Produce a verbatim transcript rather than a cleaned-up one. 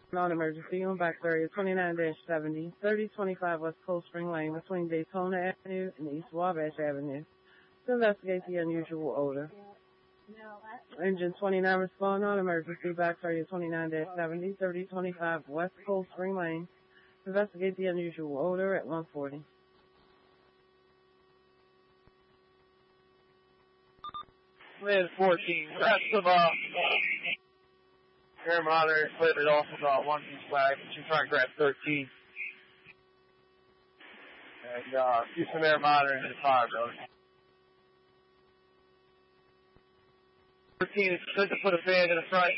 Non-emergency on back area twenty-nine seventy, thirty twenty-five West Cold Spring Lane between Daytona Avenue and East Wabash Avenue to investigate the unusual odor. Engine twenty-nine respond on emergency back area twenty-nine seventy, thirty twenty-five West Cold Spring Lane. Investigate the unusual odor at one forty. Mid fourteen, rest of uh, air monitor, cleared it off about one piece flag, she's trying to grab thirteen. And uh, Houston air monitor in the fire building. thirteen is good to put a fan in the front.